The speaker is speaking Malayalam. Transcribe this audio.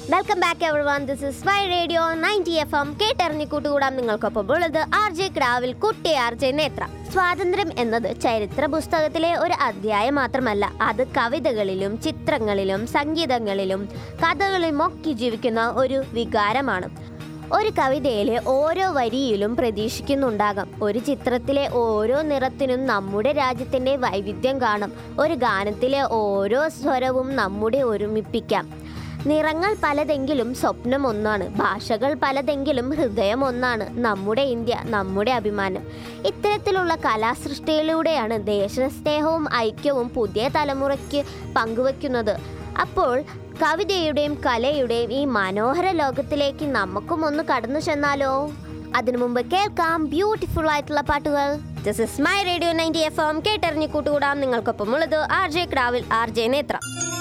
Welcome back everyone. This is my radio 90 FM. കേട്ടറിഞ്ഞി കൂട്ടുകൂടാം നിങ്ങൾക്കൊപ്പം ഉള്ളത് RJ ക്രാവിൽ കുട്ടി RJ നേത്ര. സ്വാതന്ത്ര്യം എന്നത് ചരിത്ര പുസ്തകത്തിലെ ഒരു അധ്യായം മാത്രമല്ല, അത് കവിതകളിലും ചിത്രങ്ങളിലും സംഗീതങ്ങളിലും കഥകളിലും ഒക്കെ ജീവിക്കുന്ന ഒരു വികാരമാണ്. ഒരു കവിതയിലെ ഓരോ വരിയിലും പ്രതീക്ഷിക്കുന്നുണ്ടാകാം, ഒരു ചിത്രത്തിലെ ഓരോ നിറത്തിനും നമ്മുടെ രാജ്യത്തിൻ്റെ വൈവിധ്യം കാണും, ഒരു ഗാനത്തിലെ ഓരോ സ്വരവും നമ്മുടെ ഒരുമിപ്പിക്കാം. നിറങ്ങൾ പലതെങ്കിലും സ്വപ്നം ഒന്നാണ്, ഭാഷകൾ പലതെങ്കിലും ഹൃദയം ഒന്നാണ്. നമ്മുടെ ഇന്ത്യ, നമ്മുടെ അഭിമാനം. ഇത്തരത്തിലുള്ള കലാസൃഷ്ടിയിലൂടെയാണ് ദേശസ്നേഹവും ഐക്യവും പുതിയ തലമുറയ്ക്ക് പങ്കുവയ്ക്കുന്നത്. അപ്പോൾ കവിതയുടെയും കലയുടെയും ഈ മനോഹര ലോകത്തിലേക്ക് നമുക്കും ഒന്ന് കടന്നു ചെന്നാലോ? അതിനു മുമ്പ് കേൾക്കാം ബ്യൂട്ടിഫുൾ ആയിട്ടുള്ള പാട്ടുകൾ. This is my radio 90 FM. കേട്ടറിഞ്ഞ് കൂട്ടുകൂടാം നിങ്ങൾക്കൊപ്പം ഉള്ളത് RJ ക്രാവിൽ RJ നേത്ര.